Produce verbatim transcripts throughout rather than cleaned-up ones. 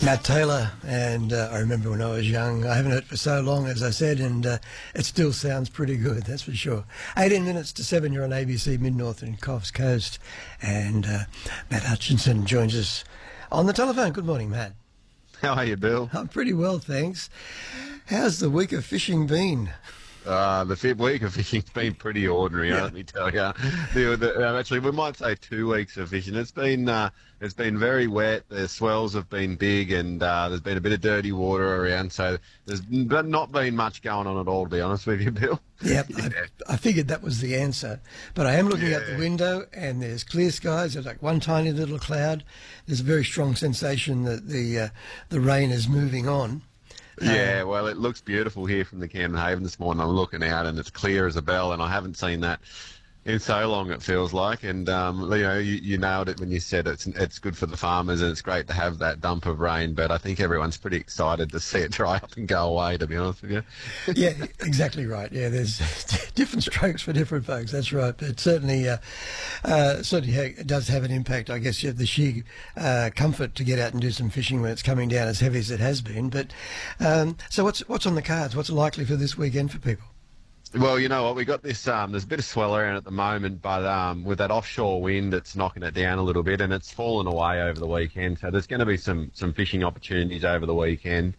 Matt Taylor, and uh, I remember when I was young. I haven't heard it for so long, as I said, and uh, it still sounds pretty good, that's for sure. eighteen minutes to seven, you're on A B C Mid-North and Coffs Coast, and uh, Matt Hutchinson joins us on the telephone. Good morning, Matt. How are you, Bill? I'm pretty well, thanks. How's the week of fishing been? Uh, the fifth week of fishing's been pretty ordinary, yeah. Let me tell you. The, the, uh, actually, we might say two weeks of fishing. It's been uh, it's been very wet. The swells have been big, and uh, there's been a bit of dirty water around. So there's not been much going on at all, to be honest with you, Bill. Yep, yeah. I, I figured that was the answer. But I am looking yeah. out the window, and there's clear skies. There's like one tiny little cloud. There's a very strong sensation that the uh, the rain is moving on. Yeah, well, it looks beautiful here from the Camden Haven this morning. I'm looking out and it's clear as a bell, and I haven't seen that in so long, it feels like. And, um, you know, you, you nailed it when you said it's it's good for the farmers and it's great to have that dump of rain, but I think everyone's pretty excited to see it dry up and go away, to be honest with you. Yeah, exactly right. Yeah, there's different strokes for different folks, that's right. But certainly, uh, uh, certainly it does have an impact. I guess you have the sheer uh, comfort to get out and do some fishing when it's coming down as heavy as it has been. But um, so what's, what's on the cards? What's likely for this weekend for people? Well, you know what, we got this, um, there's a bit of swell around at the moment, but um, with that offshore wind, it's knocking it down a little bit, and it's fallen away over the weekend. So there's going to be some, some fishing opportunities over the weekend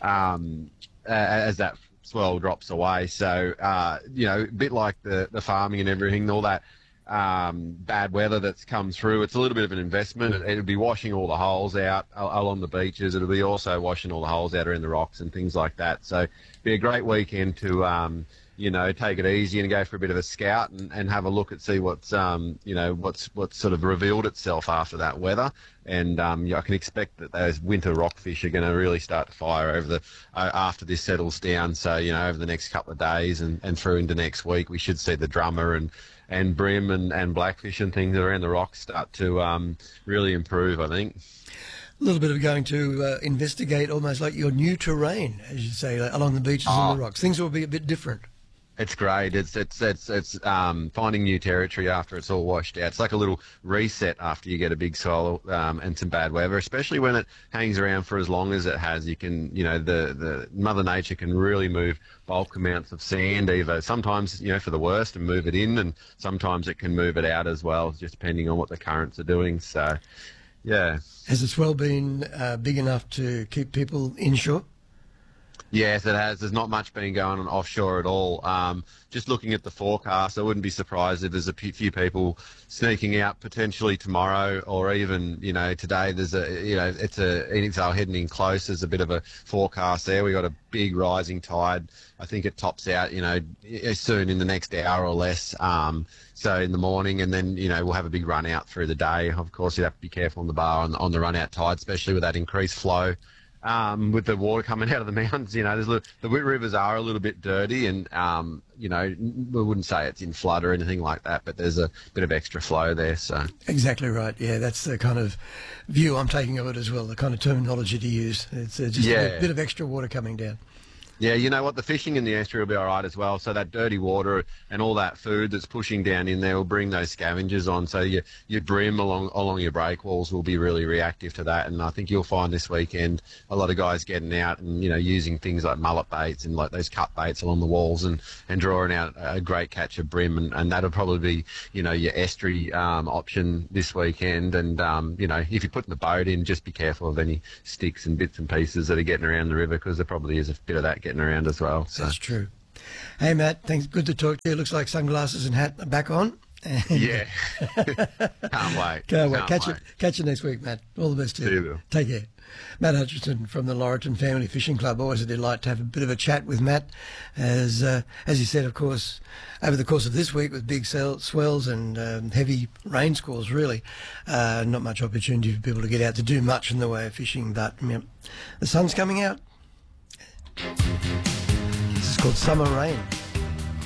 um, as that swell drops away. So, uh, you know, a bit like the, the farming and everything, all that um, bad weather that's come through, it's a little bit of an investment. It, it'll be washing all the holes out along the beaches. It'll be also washing all the holes out around the rocks and things like that. So it'll be a great weekend to... Um, you know, take it easy and go for a bit of a scout and, and have a look at see what's, um, you know, what's what's sort of revealed itself after that weather. And um, yeah, I can expect that those winter rockfish are going to really start to fire over the uh, after this settles down. So, you know, over the next couple of days and, and through into next week, we should see the drummer and, and brim and, and blackfish and things around the rocks start to um, really improve, I think. A little bit of going to uh, investigate almost like your new terrain, as you say, like along the beaches oh. and the rocks. Things will be a bit different. It's great. It's it's it's it's um, finding new territory after it's all washed out. It's like a little reset after you get a big swell um, and some bad weather, especially when it hangs around for as long as it has. You can, you know, the the Mother Nature can really move bulk amounts of sand, either sometimes, you know, for the worst and move it in, and sometimes it can move it out as well, just depending on what the currents are doing. So, yeah. Has the swell been uh, big enough to keep people inshore? Yes, it has. There's not much been going on offshore at all. Um, just looking at the forecast, I wouldn't be surprised if there's a few people sneaking out potentially tomorrow or even, you know, today. There's a, you know, it's a, it's all heading in close. There's a bit of a forecast there. We got a big rising tide. I think it tops out, you know, soon in the next hour or less. Um, so in the morning, and then, you know, we'll have a big run out through the day. Of course, you have to be careful on the bar on, on the run out tide, especially with that increased flow. Um, with the water coming out of the mountains, you know, there's a little, the rivers are a little bit dirty, and um, you know, we wouldn't say it's in flood or anything like that, but there's a bit of extra flow there. So exactly right. Yeah, that's the kind of view I'm taking of it as well. The kind of terminology to use. It's uh, just yeah. a bit of extra water coming down. Yeah, you know what, the fishing in the estuary will be all right as well. So that dirty water and all that food that's pushing down in there will bring those scavengers on. So your your brim along along your breakwalls will be really reactive to that. And I think you'll find this weekend a lot of guys getting out and, you know, using things like mullet baits and like those cut baits along the walls and, and drawing out a great catch of brim. And, and that'll probably be, you know, your estuary um, option this weekend. And, um, you know, if you're putting the boat in, just be careful of any sticks and bits and pieces that are getting around the river, because there probably is a bit of that getting around as well. So. That's true. Hey, Matt, thanks. Good to talk to you. Looks like sunglasses and hat are back on. Yeah. Can't wait. Can't wait. Can't catch wait. you. Catch you next week, Matt. All the best to you. See you, Bill. Take care. Matt Hutchinson from the Laurelton Family Fishing Club. Always a delight to have a bit of a chat with Matt. As uh, as you said, of course, over the course of this week with big swells and um, heavy rain squalls, really, uh, not much opportunity for people to get out to do much in the way of fishing. But you know, the sun's coming out. This is called Summer Rain.